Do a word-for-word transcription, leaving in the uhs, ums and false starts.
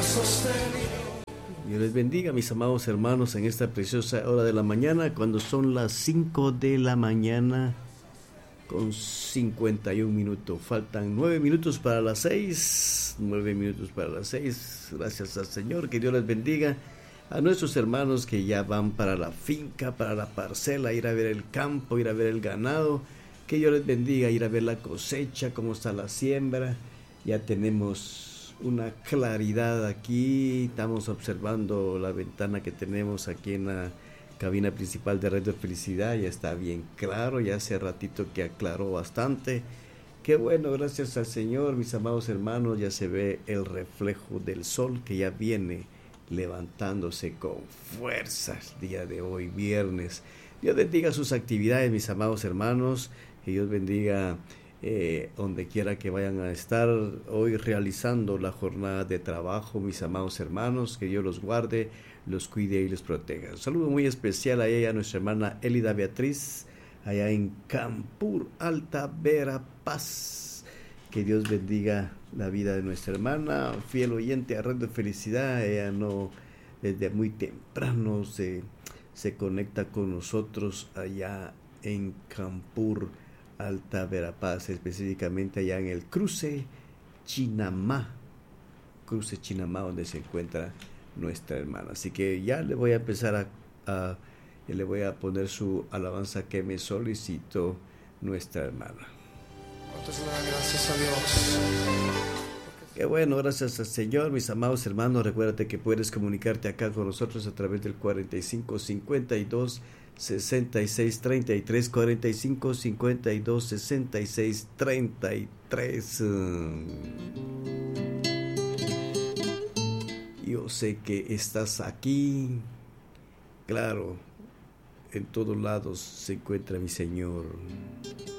Dios les bendiga, mis amados hermanos, en esta preciosa hora de la mañana, cuando son las cinco de la mañana con cincuenta y un minutos. Faltan nueve minutos para las seis. nueve minutos para las seis. Gracias al Señor, que Dios les bendiga. A nuestros hermanos que ya van para la finca, para la parcela, ir a ver el campo, ir a ver el ganado. Que Dios les bendiga, ir a ver la cosecha, cómo está la siembra. Ya tenemos una claridad aquí, estamos observando la ventana que tenemos aquí en la cabina principal de Radio Felicidad, ya está bien claro, ya hace ratito que aclaró bastante. Qué bueno, gracias al Señor, mis amados hermanos, ya se ve el reflejo del sol que ya viene levantándose con fuerza el día de hoy, viernes. Dios bendiga sus actividades, mis amados hermanos, que Dios bendiga Eh, donde quiera que vayan a estar hoy realizando la jornada de trabajo, mis amados hermanos, que Dios los guarde, los cuide y los proteja. Un saludo muy especial a ella, a nuestra hermana Elida Beatriz, allá en Campur, Alta Verapaz. Que Dios bendiga la vida de nuestra hermana, fiel oyente a Radio Felicidad. Ella no, desde muy temprano se, se conecta con nosotros allá en Campur, Alta Verapaz, específicamente allá en el cruce Chinamá, cruce Chinamá, donde se encuentra nuestra hermana. Así que ya le voy a empezar a, a le voy a poner su alabanza que me solicitó nuestra hermana. ¿Cuántos le dan gracias a Dios? Qué bueno, gracias al Señor, mis amados hermanos. Recuérdate que puedes comunicarte acá con nosotros a través del cuarenta y cinco cincuenta y dos sesenta y seis treinta y tres, cuarenta y cinco cincuenta y dos sesenta y seis treinta y tres. Yo sé que estás aquí. Claro, en todos lados se encuentra mi Señor.